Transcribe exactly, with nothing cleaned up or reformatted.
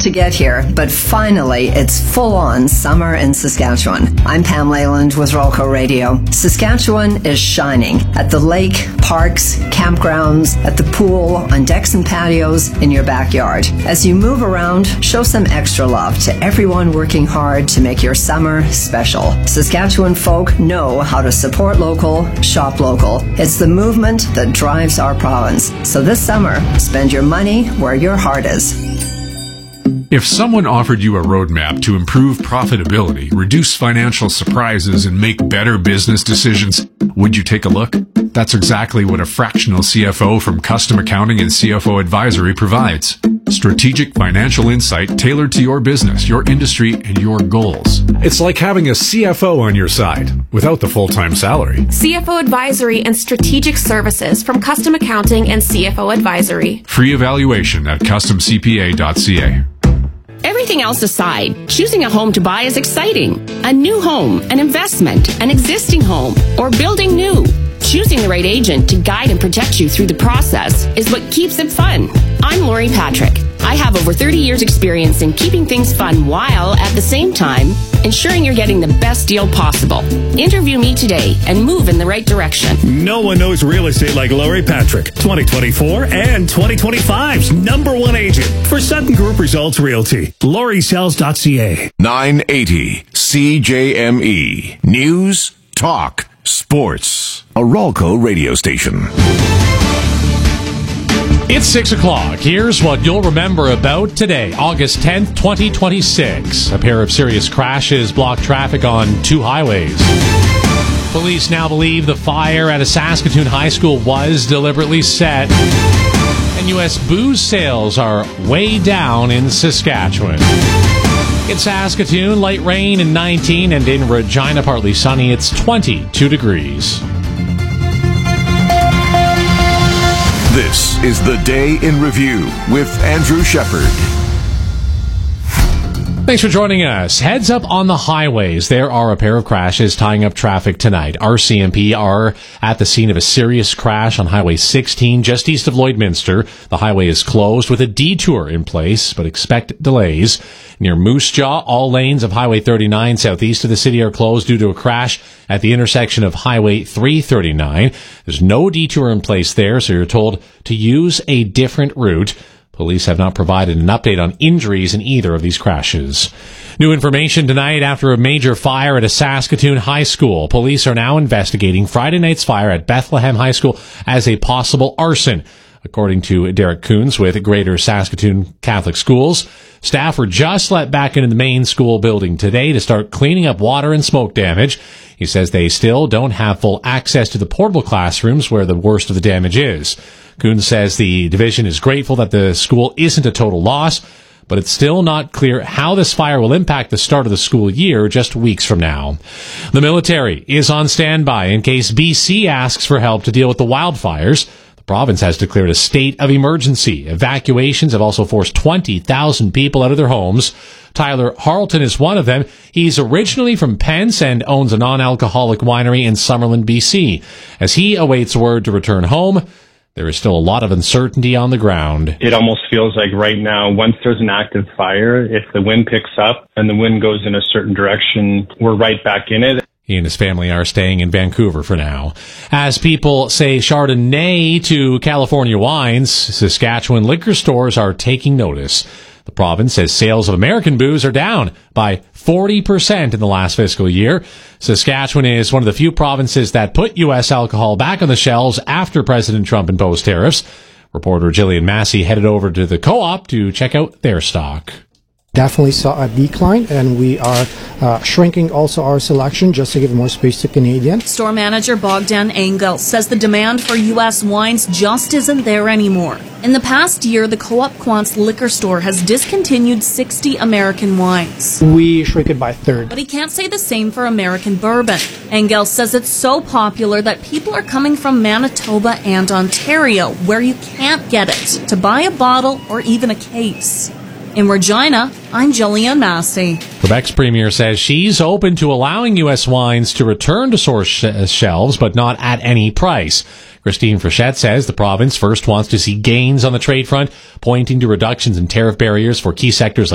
to get here, but finally, it's full-on summer in Saskatchewan. I'm Pam Leyland with Rolco Radio. Saskatchewan is shining at the lake, parks, campgrounds, at the pool, on decks and patios, in your backyard. As you move around, show some extra love to everyone working hard to make your summer special. Saskatchewan folk know how to support local, shop local. It's the movement that drives our province. So this summer, spend your money where your heart is. If someone offered you a roadmap to improve profitability, reduce financial surprises, and make better business decisions, would you take a look? That's exactly what a fractional C F O from Custom Accounting and C F O Advisory provides. Strategic financial insight tailored to your business, your industry, and your goals. It's like having a C F O on your side without the full-time salary. C F O Advisory and Strategic Services from Custom Accounting and C F O Advisory. Free evaluation at custom c p a dot c a. Everything else aside, choosing a home to buy is exciting. A new home, an investment, an existing home, or building new. Choosing the right agent to guide and protect you through the process is what keeps it fun. I'm Lori Patrick. I have over thirty years experience in keeping things fun while, at the same time, ensuring you're getting the best deal possible. Interview me today and move in the right direction. No one knows real estate like Lori Patrick. twenty twenty-four and twenty twenty-five's number one agent for Sutton Group Results Realty. Lori Sells dot c a. nine eighty C J M E. News, talk, sports. A Rolco radio station. It's six o'clock. Here's what you'll remember about today, August tenth, twenty twenty-six. A pair of serious crashes blocked traffic on two highways. Police now believe the fire at a Saskatoon high school was deliberately set. And U S booze sales are way down in Saskatchewan. In Saskatoon, light rain and nineteen, and in Regina, partly sunny, it's twenty-two degrees. This is the Day in Review with Andrew Shepard. Thanks for joining us. Heads up on the highways. There are a pair of crashes tying up traffic tonight. R C M P are at the scene of a serious crash on Highway sixteen, just east of Lloydminster. The highway is closed with a detour in place, but expect delays. Near Moose Jaw, all lanes of Highway thirty-nine southeast of the city are closed due to a crash at the intersection of Highway three thirty-nine. There's no detour in place there, so you're told to use a different route. Police have not provided an update on injuries in either of these crashes. New information tonight after a major fire at a Saskatoon high school. Police are now investigating Friday night's fire at Bethlehem High School as a possible arson. According to Derek Coons with Greater Saskatoon Catholic Schools, staff were just let back into the main school building today to start cleaning up water and smoke damage. He says they still don't have full access to the portable classrooms where the worst of the damage is. Coons says the division is grateful that the school isn't a total loss, but it's still not clear how this fire will impact the start of the school year just weeks from now. The military is on standby in case B C asks for help to deal with the wildfires. The province has declared a state of emergency. Evacuations have also forced twenty thousand people out of their homes. Tyler Harleton is one of them. He's originally from Pence and owns a non-alcoholic winery in Summerland, B C. As he awaits word to return home, there is still a lot of uncertainty on the ground. It almost feels like right now, once there's an active fire, if the wind picks up and the wind goes in a certain direction, we're right back in it. He and his family are staying in Vancouver for now. As people say Chardonnay to California wines, Saskatchewan liquor stores are taking notice. The province says sales of American booze are down by forty percent in the last fiscal year. Saskatchewan is one of the few provinces that put U S alcohol back on the shelves after President Trump imposed tariffs. Reporter Jillian Massey headed over to the co-op to check out their stock. Definitely saw a decline, and we are uh, shrinking also our selection just to give more space to Canadian. Store manager Bogdan Engel says the demand for U S wines just isn't there anymore. In the past year, the Co-op Quant's liquor store has discontinued sixty American wines. We shrink it by a third. But he can't say the same for American bourbon. Engel says it's so popular that people are coming from Manitoba and Ontario, where you can't get it, to buy a bottle or even a case. In Regina, I'm Jillian Massey. Quebec's premier says she's open to allowing U S wines to return to source sh- shelves, but not at any price. Christine Frechette says the province first wants to see gains on the trade front, pointing to reductions in tariff barriers for key sectors like